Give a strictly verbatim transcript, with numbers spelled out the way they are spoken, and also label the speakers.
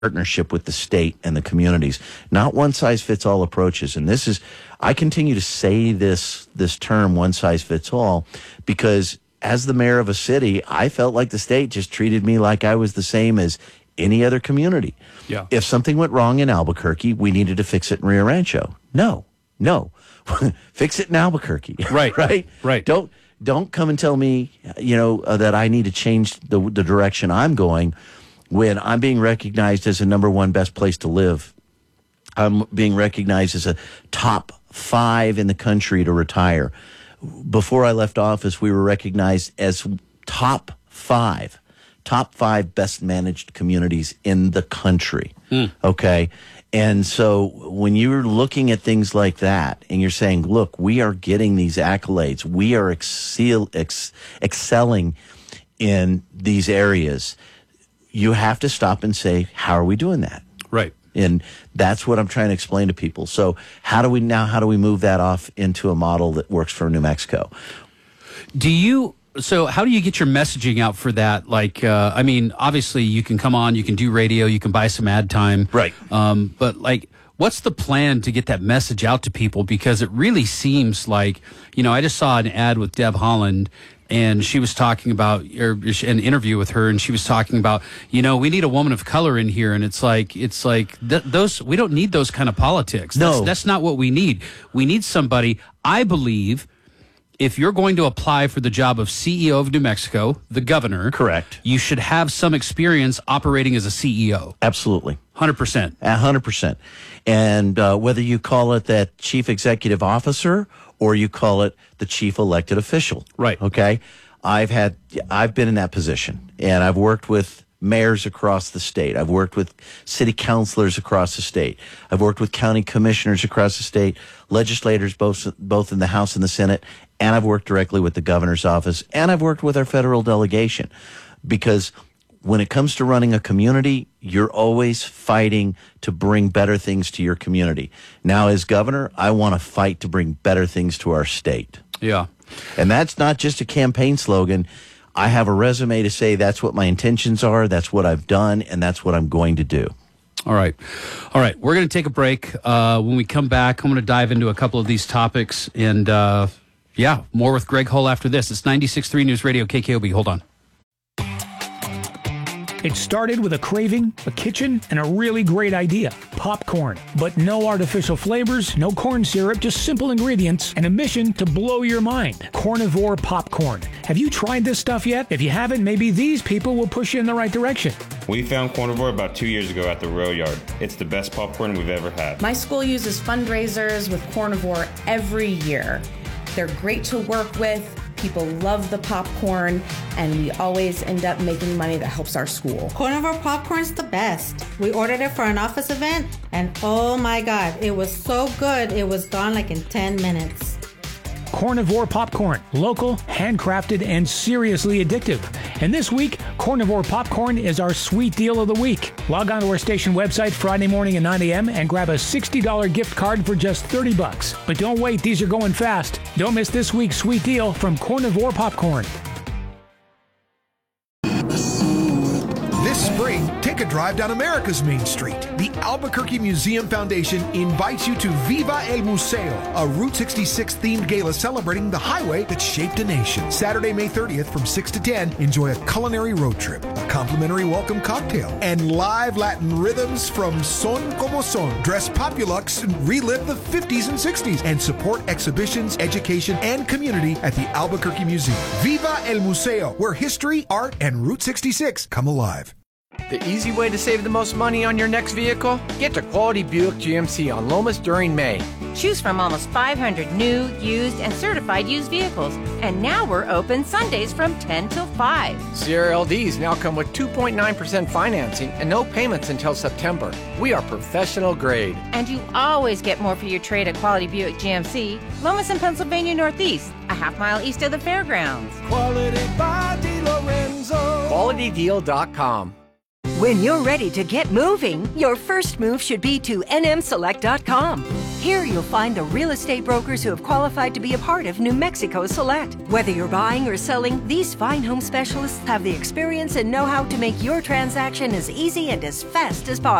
Speaker 1: partnership with the state and the communities, not one-size-fits-all approaches. And this is, I continue to say this this term, one-size-fits-all, because as the mayor of a city, I felt like the state just treated me like I was the same as any other community.
Speaker 2: Yeah.
Speaker 1: If something went wrong in Albuquerque, we needed to fix it in Rio Rancho. No, no. Fix it in Albuquerque.
Speaker 2: Right,
Speaker 1: right,
Speaker 2: right.
Speaker 1: Don't don't come and tell me, you know, uh, that I need to change the the direction I'm going when I'm being recognized as a number one best place to live. I'm being recognized as a top five in the country to retire. Before I left office, we were recognized as top five, top five best managed communities in the country. Mm. Okay. And so when you're looking at things like that and you're saying, look, we are getting these accolades, we are excel, ex, excelling in these areas, you have to stop and say, how are we doing that?
Speaker 2: Right.
Speaker 1: And that's what I'm trying to explain to people. So how do we now, how do we move that off into a model that works for New Mexico?
Speaker 2: Do you, so how do you get your messaging out for that? Like, uh, I mean, obviously you can come on, you can do radio, you can buy some ad time.
Speaker 1: Right.
Speaker 2: Um, but like, what's the plan to get that message out to people? Because it really seems like, you know, I just saw an ad with Deb Holland, and she was talking about, or an interview with her, and she was talking about, you know, we need a woman of color in here, and it's like, it's like th- those. We don't need those kind of politics.
Speaker 1: No,
Speaker 2: that's, that's not what we need. We need somebody. I believe, if you're going to apply for the job of C E O of New Mexico, the governor,
Speaker 1: correct,
Speaker 2: you should have some experience operating as a C E O.
Speaker 1: Absolutely,
Speaker 2: hundred percent,
Speaker 1: a hundred percent. And uh, whether you call it that chief executive officer or you call it the chief elected official.
Speaker 2: Right.
Speaker 1: Okay. I've had, I've been in that position, and I've worked with mayors across the state. I've worked with city councilors across the state. I've worked with county commissioners across the state, legislators both, both in the House and the Senate, and I've worked directly with the governor's office, and I've worked with our federal delegation. Because when it comes to running a community, you're always fighting to bring better things to your community. Now, as governor, I want to fight to bring better things to our state.
Speaker 2: Yeah.
Speaker 1: And that's not just a campaign slogan. I have a resume to say that's what my intentions are, that's what I've done, and that's what I'm going to do.
Speaker 2: All right. All right. We're going to take a break. Uh, when we come back, I'm going to dive into a couple of these topics. And, uh, yeah, more with Greg Hull after this. It's ninety-six point three News Radio, K K O B. Hold on.
Speaker 3: It started with a craving, a kitchen, and a really great idea, popcorn. But no artificial flavors, no corn syrup, just simple ingredients, and a mission to blow your mind. Cornivore popcorn. Have you tried this stuff yet? If you haven't, maybe these people will push you in the right direction.
Speaker 4: We found Cornivore about two years ago at the Rail Yard. It's the best popcorn we've ever had.
Speaker 5: My school uses fundraisers with Cornivore every year. They're great to work with. People love the popcorn, and we always end up making money that helps our school.
Speaker 6: Cornivore popcorn's the best. We ordered it for an office event, and oh my God, it was so good, it was gone like in ten minutes.
Speaker 3: Cornivore popcorn, local, handcrafted, and seriously addictive. And this week, Cornivore popcorn is our sweet deal of the week. Log on to our station website Friday morning at nine a.m. and grab a sixty dollars gift card for just thirty bucks. But don't wait, these are going fast. Don't miss this week's sweet deal from Cornivore popcorn.
Speaker 7: This spring, take a drive down America's Main Street. The Albuquerque Museum Foundation invites you to Viva el Museo, a Route sixty-six themed gala celebrating the highway that shaped a nation. Saturday, May thirtieth from six to ten, enjoy a culinary road trip, a complimentary welcome cocktail, and live Latin rhythms from Son Como Son. Dress Populux and relive the fifties and sixties and support exhibitions, education, and community at the Albuquerque Museum. Viva el Museo, where history, art, and Route sixty-six come alive.
Speaker 8: The easy way to save the most money on your next vehicle? Get to Quality Buick G M C on Lomas during May.
Speaker 9: Choose from almost five hundred new, used, and certified used vehicles. And now we're open Sundays from ten till five.
Speaker 8: Sierra L Ds now come with two point nine percent financing and no payments until September. We are professional grade.
Speaker 9: And you always get more for your trade at Quality Buick G M C, Lomas and Pennsylvania Northeast, a half mile east of the fairgrounds.
Speaker 10: Quality by DeLorenzo.
Speaker 8: Quality Deal dot com.
Speaker 11: When you're ready to get moving, your first move should be to N M Select dot com. Here you'll find the real estate brokers who have qualified to be a part of New Mexico Select. Whether you're buying or selling, these fine home specialists have the experience and know-how to make your transaction as easy and as fast as possible.